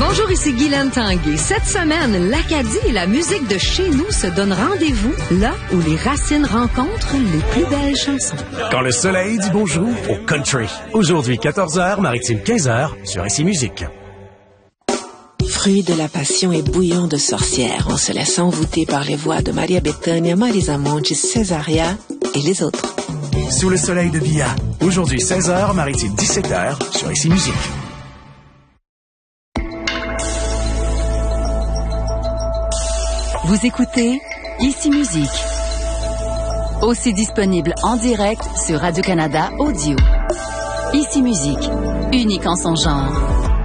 Bonjour, ici Guylaine Tanguay. Cette semaine, l'Acadie et la musique de chez nous se donnent rendez-vous là où les racines rencontrent les plus belles chansons. Quand le soleil dit bonjour au country. Aujourd'hui, 14h, maritime 15h, sur ICI Musique. Fruit de la passion et bouillon de sorcière, on se laisse envoûter par les voix de Maria Bethânia, Marisa Monte, Césaria et les autres. Sous le soleil de Villa. Aujourd'hui, 16h, maritime 17h, sur ICI Musique. Vous écoutez ICI Musique. Aussi disponible en direct sur Radio-Canada Audio. ICI Musique, unique en son genre.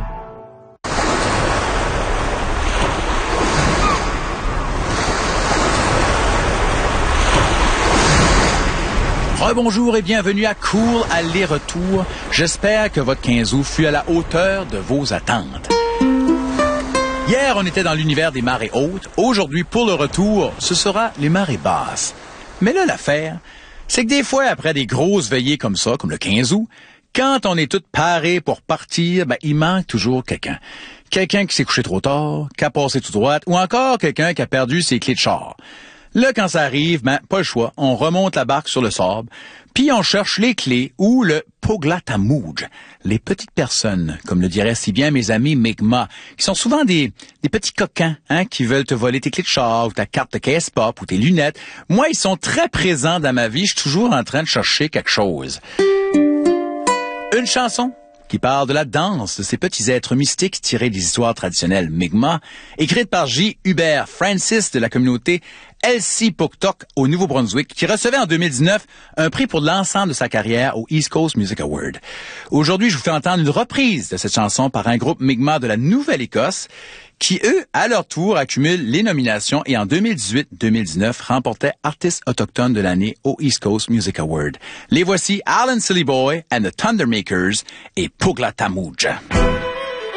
Rebonjour et bienvenue à Cool Aller-Retour. J'espère que votre 15 août fut à la hauteur de vos attentes. Hier, on était dans l'univers des marées hautes. Aujourd'hui, pour le retour, ce sera les marées basses. Mais là, l'affaire, c'est que des fois, après des grosses veillées comme ça, comme le 15 août, quand on est tous parés pour partir, il manque toujours quelqu'un. Quelqu'un qui s'est couché trop tard, qui a passé tout droit, ou encore quelqu'un qui a perdu ses clés de char. Là, quand ça arrive, pas le choix, on remonte la barque sur le sable, puis on cherche les clés ou le poglatamouj, les petites personnes, comme le diraient si bien mes amis Mi'kmaq, qui sont souvent des petits coquins, qui veulent te voler tes clés de char ou ta carte de caisse pop ou tes lunettes. Moi, ils sont très présents dans ma vie, je suis toujours en train de chercher quelque chose. Une chanson qui parle de la danse de ces petits êtres mystiques tirés des histoires traditionnelles Mi'kmaq, écrite par J. Hubert Francis de la communauté Elsipogtog au Nouveau-Brunswick, qui recevait en 2019 un prix pour l'ensemble de sa carrière au East Coast Music Award. Aujourd'hui, je vous fais entendre une reprise de cette chanson par un groupe Mi'kmaq de la Nouvelle-Écosse, qui, eux, à leur tour, accumulent les nominations et en 2018-2019 remportaient Artiste autochtone de l'année au East Coast Music Award. Les voici Alan Sillyboy and the Thundermakers et Poglatamouj.